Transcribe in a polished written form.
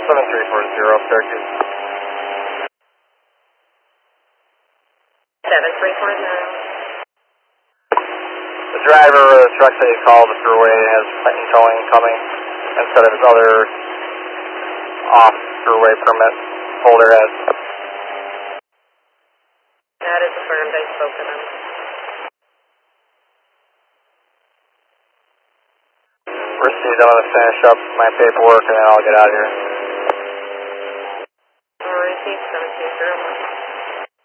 7340 up Syracuse. 7340. The driver of the truck that you called the thruway has Titan towing coming instead of his other off-thruway permit holder has. That is affirmed. I spoke to them. Received. I'm going to finish up my paperwork and then I'll get out of here. Received 7201.